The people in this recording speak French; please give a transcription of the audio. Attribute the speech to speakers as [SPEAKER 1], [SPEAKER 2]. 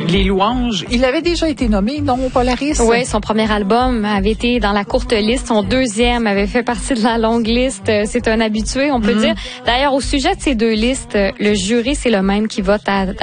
[SPEAKER 1] les louanges. Il avait déjà été nommé, non, Polaris?
[SPEAKER 2] Oui, son premier album avait été dans la courte liste. Son deuxième avait fait partie de la longue liste. C'est un habitué, on peut dire. D'ailleurs, au sujet de ces deux listes, le jury, c'est le même qui vote à